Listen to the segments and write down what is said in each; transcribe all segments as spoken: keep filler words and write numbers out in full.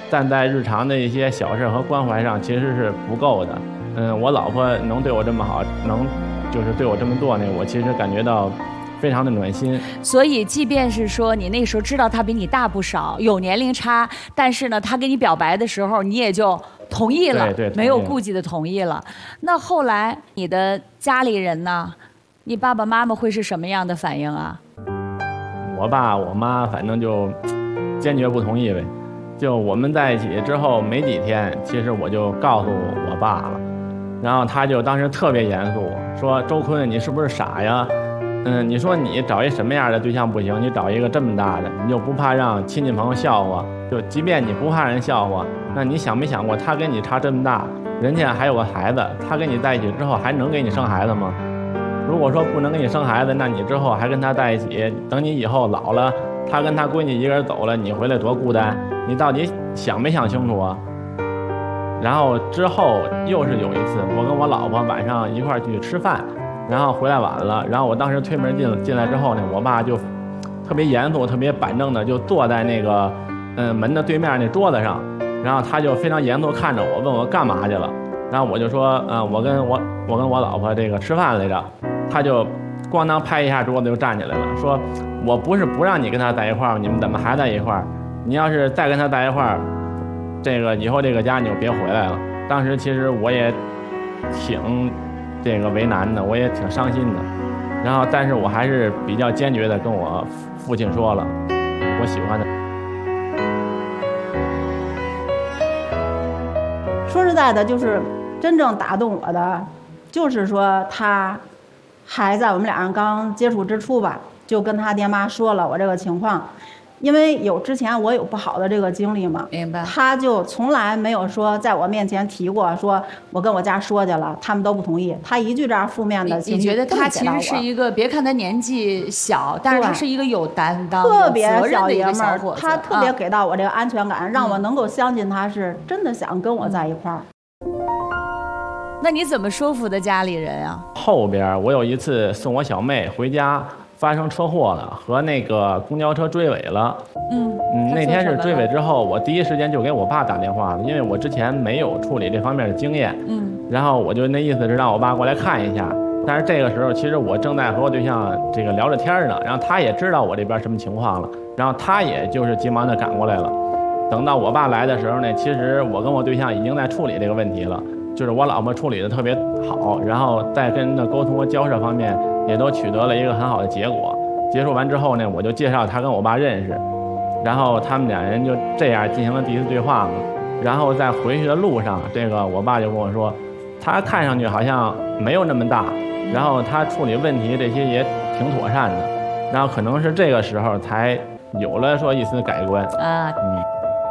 站在日常的一些小事和关怀上其实是不够的。嗯，我老婆能对我这么好，能就是对我这么做呢，我其实感觉到非常的暖心。 所以即便是说你那时候知道他比你大不少，有年龄差，但是呢他跟你表白的时候你也就同意了， 对对， 没有顾忌的同意了。那后来你的家里人呢，你爸爸妈妈会是什么样的反应啊？ 我爸我妈反正就坚决不同意呗。就我们在一起之后没几天，其实我就告诉我爸了，然后他就当时特别严肃，说周坤你是不是傻呀？嗯，你说你找一什么样的对象不行，你找一个这么大的，你就不怕让亲戚朋友笑话？就即便你不怕人笑话，那你想没想过他跟你差这么大，人家还有个孩子，他跟你在一起之后还能给你生孩子吗？如果说不能给你生孩子，那你之后还跟他在一起，等你以后老了，他跟他闺女一个人走了，你回来多孤单，你到底想没想清楚啊？然后之后又是有一次，我跟我老婆晚上一块儿去吃饭，然后回来晚了，然后我当时推门进进来之后呢，我爸就特别严肃特别板正的就坐在那个嗯门的对面那桌子上，然后他就非常严肃看着我，问我干嘛去了，然后我就说嗯我跟我我跟我老婆这个吃饭来着，他就咣当拍一下桌子就站起来了，说我不是不让你跟他在一块儿，你们怎么还在一块儿？你要是再跟他在一块儿，这个以后这个家你就别回来了。当时其实我也挺这个为难的，我也挺伤心的，然后但是我还是比较坚决的跟我父亲说了我喜欢的。 说实在的，就是真正打动我的就是说他还在我们俩人刚接触之初吧，就跟他爹妈说了我这个情况，因为有之前我有不好的这个经历嘛， 明白？ 他就从来没有说在我面前提过，说我跟我家说去了，他们都不同意，他一句这样负面的情绪。 你觉得他其实是一个，别看他年纪小，但是他是一个有担当、特别小爷们儿，他特别啊给到我这个安全感，让我能够相信他是真的想跟我在一块儿。 那你怎么说服的家里人啊？ 后边我有一次送我小妹回家，发生车祸了，和那个公交车追尾了。 嗯嗯，那天是追尾之后，我第一时间就给我爸打电话了，因为我之前没有处理这方面的经验。 嗯， 然后我就那意思是让我爸过来看一下，但是这个时候其实我正在和我对象这个聊着天呢，然后他也知道我这边什么情况了，然后他也就是急忙的赶过来了。等到我爸来的时候呢，其实我跟我对象已经在处理这个问题了。就是我老婆处理的特别好，然后在跟人的沟通和交涉方面也都取得了一个很好的结果。结束完之后呢，我就介绍他跟我爸认识，然后他们两人就这样进行了第一次对话嘛。然后在回去的路上，这个我爸就跟我说，他看上去好像没有那么大，然后他处理问题这些也挺妥善的，然后可能是这个时候才有了说一丝改观啊。 嗯。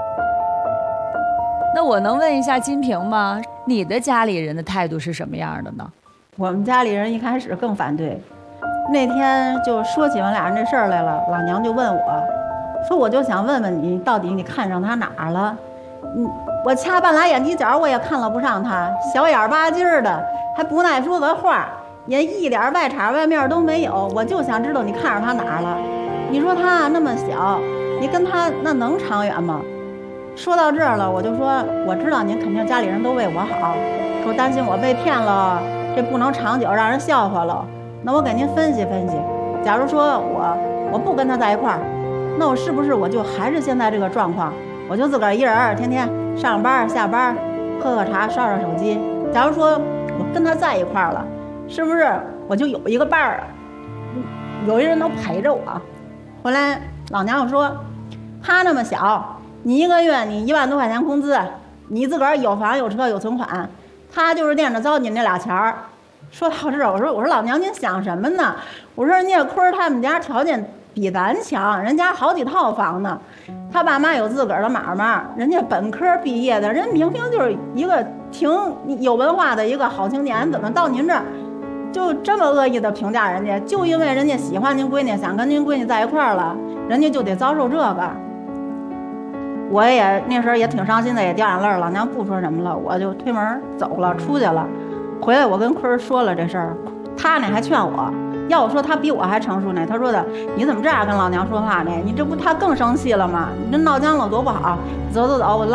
那我能问一下金平吗？你的家里人的态度是什么样的呢？ 我们家里人一开始更反对，那天就说起我们俩人这事儿来了，老娘就问我，说我就想问问你，到底你看上他哪儿了？嗯，我掐半拉眼犄角我也看了不上他，小眼巴劲儿的，还不耐说个话，也一点外茬外面都没有，我就想知道你看上他哪儿了？你说他那么小，你跟他那能长远吗？说到这儿了，我就说我知道您肯定家里人都为我好，说担心我被骗了，这不能长久，让人笑话了。那我给您分析分析，假如说我我不跟他在一块儿，那我是不是我就还是现在这个状况？我就自个儿一人，天天上班下班，喝喝茶，刷刷手机。假如说我跟他在一块儿了，是不是我就有一个伴儿啊？有一人能陪着我？后来老娘又说，他那么小。你一个月你一万多块钱工资，你自个儿有房有车有存款，他就是惦着糟践那俩钱儿。说到这儿，我说我说老娘您想什么呢？我说人家坤儿他们家条件比咱强，人家好几套房呢，他爸妈有自个儿的买卖，人家本科毕业的，人明明就是一个挺有文化的一个好青年，怎么到您这儿就这么恶意的评价人家？就因为人家喜欢您闺女，想跟您闺女在一块儿了，人家就得遭受这个。我也那时候也挺伤心的，也掉眼泪。老娘不说什么了，我就推门走了，出去了。回来我跟坤儿说了这事儿，他呢还劝我，要我说他比我还成熟呢。他说的你怎么这样跟老娘说话呢？你这不他更生气了吗？你这闹僵了多不好。走走走，我拉